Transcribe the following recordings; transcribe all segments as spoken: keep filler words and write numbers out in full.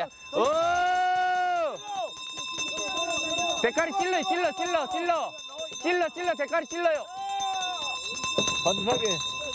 오! 대가리 찔러요, 찔러, 찔러, 찔러. 찔러, 찔러, 대가리 찔러요. 반듯하게.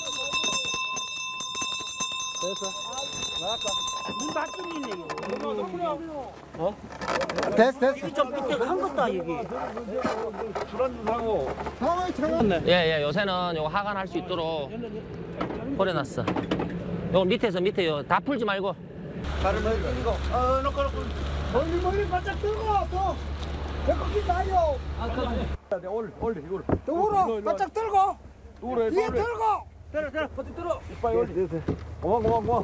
됐어. 나갈까? 눈 맞춤이네 이거. 어? 됐어, 됐어. 이거 좀 밑에 한 것도 여기. 술한잔 하고. 상황이 차갑네. 예, 예, 요새는 요거 하관할 수 있도록 버려놨어. 요거 밑에서 밑에요. 다 풀지 말고. 발을 멀리 들고. 어, 놓고 놓고. 멀리 멀리 바짝 들고 또. 배꼽이 나요. 아, 그. 올려, 올려 이걸. 또 울어. 바짝 들고. 울어, 위에 들고. 들어 들어 어디 들어. 이빨 올려. 됐어. 고마, 고마, 고마.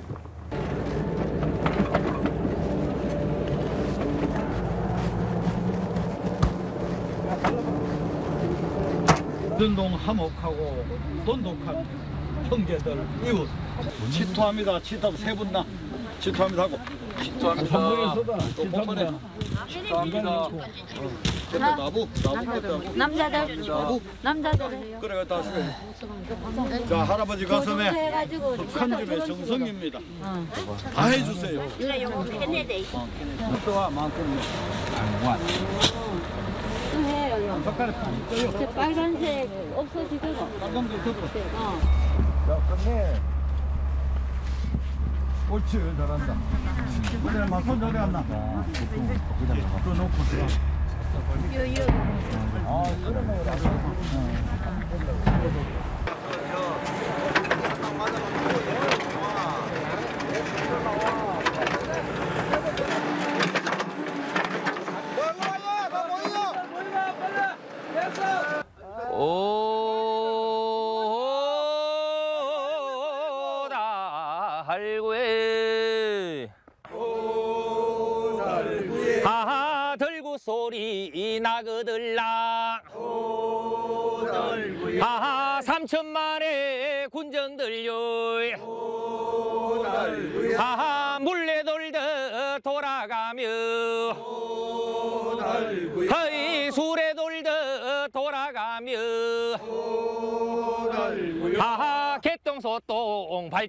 전동 화목하고 돈독한 형제들 이웃 치토합니다. 치토하고 세 분 나. 치토합니다 하고 치토합니다. 또 뻔뻔해. 치토합니다. 그때 나부 나부 그때 남자들 나부 남자들 그래 다 쓰. 자 할아버지 가슴에 해가지고 한 줌의 정성입니다. 다 해주세요. 이거 요거 해내야 돼. 또한 만큼 또 해요. 저 빨간색 없어지거든. 빨간 거 덮어. 어. 자, 끝내. 옳지 잘한다. 그래 막손 저리 안 나. 또 놓고 들어. 아, 그러네. 오달구에 오달구에 하하 들구 소리 나그들라 오달구에 하하 삼천만의 군정들요 오달구에 하하 물레 돌듯 돌아가며 오달구에 허이 수레 돌듯 돌아가며 오달구에 하하 개똥소똥 발